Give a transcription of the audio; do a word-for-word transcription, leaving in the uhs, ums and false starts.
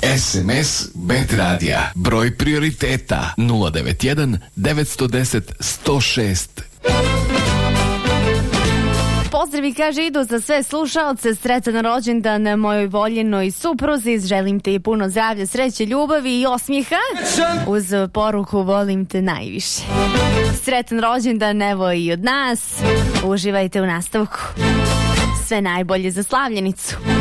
S M S Bet Radija. Broj prioriteta nula devet jedan devet jedan deset sto šest. Pozdravi, kaže, idu za sve slušalce, sretan rođendan mojoj voljenoj supruzi, želim ti puno zdravlja, sreće, ljubavi i osmijeha, uz poruku volim te najviše. Sretan rođendan, evo i od nas, uživajte u nastavku. Sve najbolje za slavljenicu.